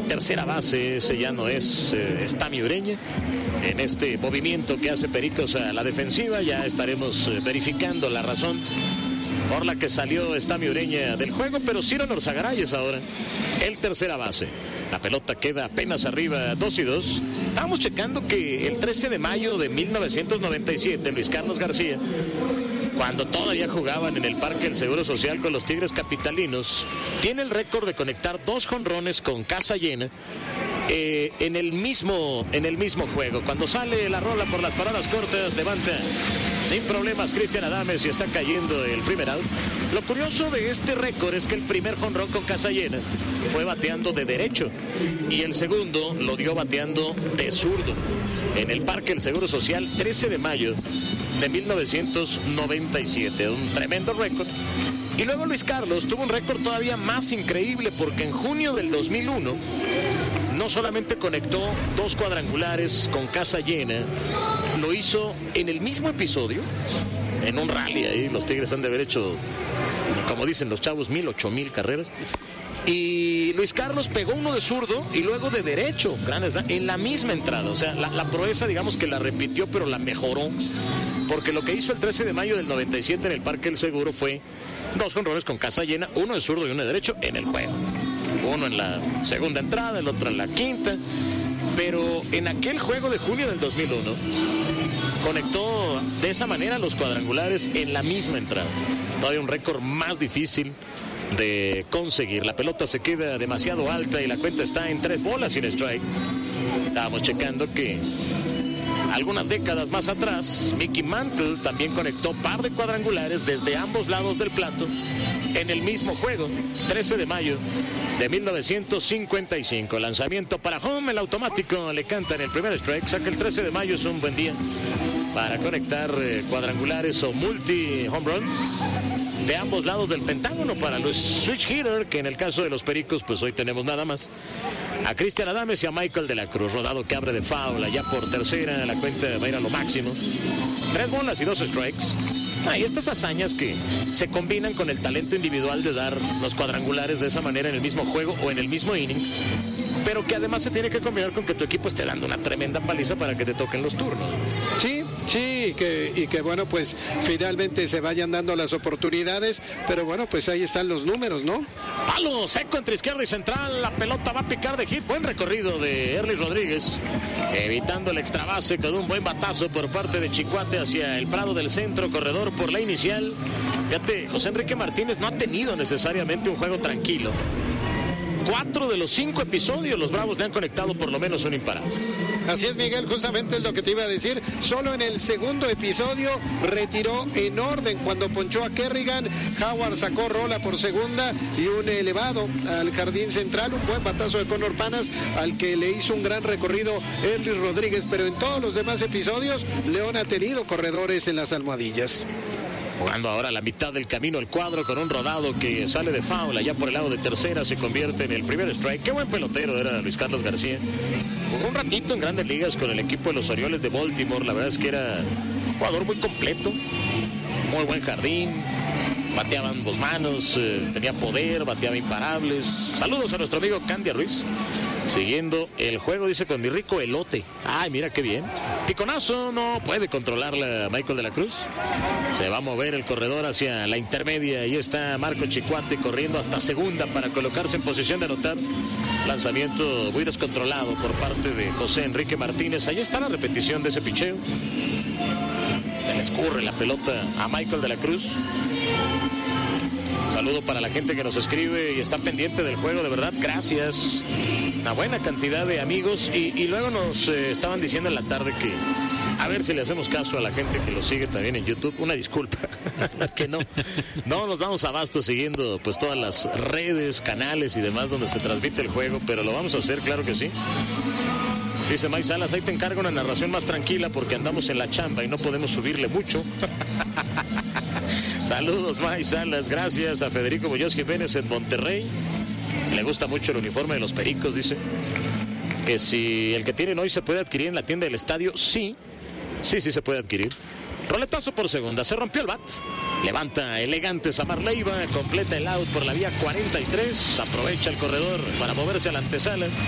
tercera base, ese ya no es Stami Ureña. En este movimiento que hace Pericos a la defensiva, ya estaremos verificando la razón por la que salió Stami Ureña del juego, pero Ciro Norzagaray es ahora el tercera base. La pelota queda apenas arriba, 2-2. Estábamos checando que el 13 de mayo de 1997, Luis Carlos García, cuando todavía jugaban en el Parque del Seguro Social con los Tigres Capitalinos, tiene el récord de conectar 2 jonrones con casa llena en el mismo juego. Cuando sale la rola por las paradas cortas, levanta sin problemas Cristian Adames y está cayendo el primer out. Lo curioso de este récord es que el primer jonrón con casa llena fue bateando de derecho y el segundo lo dio bateando de zurdo en el Parque del Seguro Social, 13 de mayo de 1997. Un tremendo récord. Y luego Luis Carlos tuvo un récord todavía más increíble, porque en junio del 2001 no solamente conectó 2 cuadrangulares con casa llena, lo hizo en el mismo episodio, en un rally ahí. Los Tigres han de haber hecho, como dicen los chavos, 8,000 carreras. Y Luis Carlos pegó uno de zurdo y luego de derecho, en la misma entrada. O sea, la proeza, digamos que la repitió, pero la mejoró. Porque lo que hizo el 13 de mayo del 97 en el Parque del Seguro fue 2 jonrones con casa llena, uno de zurdo y uno de derecho en el juego. Uno en la segunda entrada, el otro en la quinta. Pero en aquel juego de junio del 2001 conectó de esa manera los cuadrangulares en la misma entrada. Todavía un récord más difícil de conseguir. La pelota se queda demasiado alta y la cuenta está en 3 bolas sin strike. Estábamos checando que algunas décadas más atrás, Mickey Mantle también conectó par de cuadrangulares desde ambos lados del plato en el mismo juego, 13 de mayo de 1955. Lanzamiento para home, el automático le canta en el primer strike. O sea que el 13 de mayo es un buen día para conectar cuadrangulares o multi-home run de ambos lados del pentágono para los switch hitter, que en el caso de los Pericos, pues hoy tenemos nada más a Cristian Adames y a Michael de la Cruz. Rodado que abre de foul, ya por tercera, la cuenta va a ir a lo máximo. 3 bolas y 2 strikes. Y estas hazañas que se combinan con el talento individual de dar los cuadrangulares de esa manera en el mismo juego o en el mismo inning, pero que además se tiene que combinar con que tu equipo esté dando una tremenda paliza para que te toquen los turnos. Sí, y que bueno, pues finalmente se vayan dando las oportunidades, pero bueno, pues ahí están los números, ¿no? Palo seco entre izquierda y central, la pelota va a picar de hit. Buen recorrido de Erlis Rodríguez, evitando el extra base con un buen batazo por parte de Chicuate hacia el Prado del centro, corredor por la inicial. Fíjate, José Enrique Martínez no ha tenido necesariamente un juego tranquilo. 4 de los 5 episodios los Bravos le han conectado por lo menos un imparable. Así es, Miguel, justamente es lo que te iba a decir. Solo en el segundo episodio retiró en orden cuando ponchó a Kerrigan. Howard sacó rola por segunda y un elevado al jardín central, un buen batazo de Conor Panas al que le hizo un gran recorrido Erlis Rodríguez, pero en todos los demás episodios León ha tenido corredores en las almohadillas. Jugando ahora a la mitad del camino el cuadro con un rodado que sale de foul allá por el lado de tercera, se convierte en el primer strike. Qué buen pelotero era Luis Carlos García. Jugó un ratito en Grandes Ligas con el equipo de los Orioles de Baltimore. La verdad es que era un jugador muy completo, muy buen jardín, bateaba ambos manos, tenía poder, bateaba imparables. Saludos a nuestro amigo Candia Ruiz. Siguiendo el juego, dice, con mi rico elote. Ay, mira qué bien. Piconazo, no puede controlarla Michael de la Cruz. Se va a mover el corredor hacia la intermedia. Ahí está Marco Chicuate corriendo hasta segunda para colocarse en posición de anotar. Lanzamiento muy descontrolado por parte de José Enrique Martínez. Ahí está la repetición de ese picheo. Se le escurre la pelota a Michael de la Cruz. Saludo para la gente que nos escribe y está pendiente del juego, de verdad, gracias. Una buena cantidad de amigos y luego nos estaban diciendo en la tarde que a ver si le hacemos caso a la gente que lo sigue también en YouTube. Una disculpa, es que no nos damos abasto siguiendo pues todas las redes, canales y demás donde se transmite el juego, pero lo vamos a hacer, claro que sí. Dice May Salas, ahí te encargo una narración más tranquila porque andamos en la chamba y no podemos subirle mucho. Saludos, May Salas, gracias a Federico Muñoz Jiménez en Monterrey. Le gusta mucho el uniforme de los Pericos, dice. Que si el que tienen hoy se puede adquirir en la tienda del estadio, sí se puede adquirir. Roletazo por segunda, se rompió el bat. Levanta elegante Samar Leiva, completa el out por la vía 43. Aprovecha el corredor para moverse a la antesala.